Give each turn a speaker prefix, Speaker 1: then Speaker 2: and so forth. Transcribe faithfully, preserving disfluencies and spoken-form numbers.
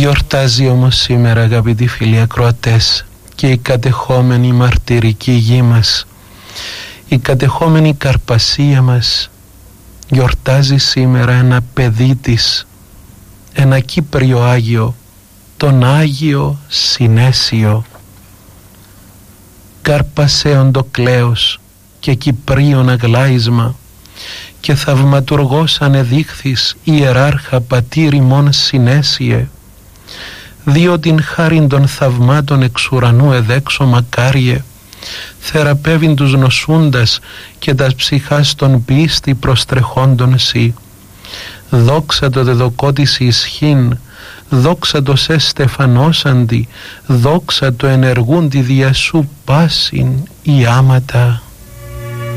Speaker 1: Γιορτάζει όμως σήμερα, αγαπητοί φίλοι ακροατές, και η κατεχόμενη μαρτυρική γη μας, η κατεχόμενη Καρπασία μας. Γιορτάζει σήμερα ένα παιδί της, ένα Κύπριο Άγιο, τον Άγιο Συνέσιο. Κάρπασέον το κλέος και Κυπρίον αγλάισμα, και θαυματουργός ανεδείχθης ιεράρχα πατήρ ημών Συνέσιε, διότι χάριν των θαυμάτων εξ ουρανού εδέξω μακάριε, θεραπεύειν τους νοσούντας και τας ψυχάς των πίστη προστρεχόντων σοι. Δόξα το δεδοκότης ισχύν, δόξα το σε στεφανώσαντι, δόξα το ενεργούντι δια σου πάσιν η άματα.